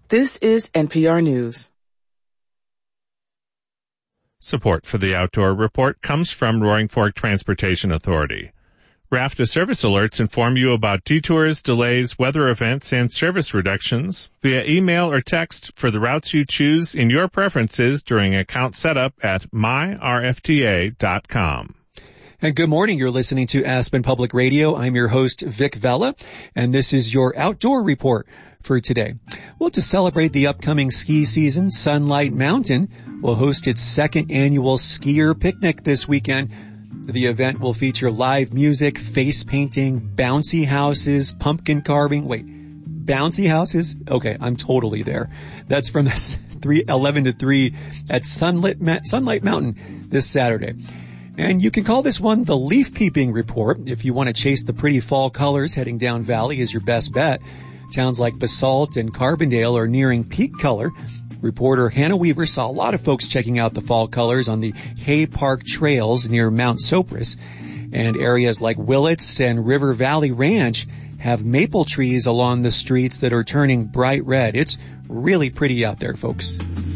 This is NPR News. Support for the Outdoor Report comes from Roaring Fork Transportation Authority. RAFTA service alerts inform you about detours, delays, weather events, and service reductions via email or text for the routes you choose in your preferences during account setup at myrfta.com. And good morning. You're listening to Aspen Public Radio. I'm your host, Vic Vella, and this is your Outdoor Report for today. Well, to celebrate the upcoming ski season, Sunlight Mountain will host its second annual skier picnic this weekend. The event will feature live music, face painting, bouncy houses, pumpkin carving. Wait, bouncy houses? Okay, I'm totally there. That's from 11 to 3 at Sunlight Mountain this Saturday. And you can call this one the Leaf Peeping Report. If you want to chase the pretty fall colors, heading down valley is your best bet. Towns like Basalt and Carbondale are nearing peak color. Reporter Hannah Weaver saw a lot of folks checking out the fall colors on the Hay Park trails near Mount Sopris. And areas like Willits and River Valley Ranch have maple trees along the streets that are turning bright red. It's really pretty out there, folks.